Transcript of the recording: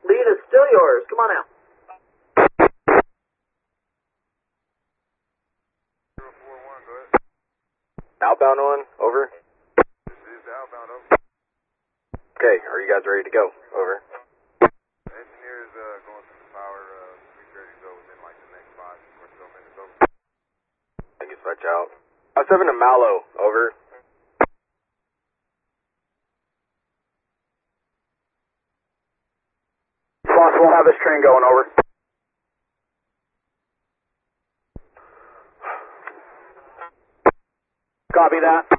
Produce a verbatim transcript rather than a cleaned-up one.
Lead is still yours. Come on out. Outbound one, over. This is the outbound, over. Okay, are you guys ready to go? Over. The engineer is uh, going through the power. Uh, he's ready to go within like the next five or so minutes, over. Thank you, switch out. I was seven to Mallow, over. Boss, we'll have this train going, over. Copy that.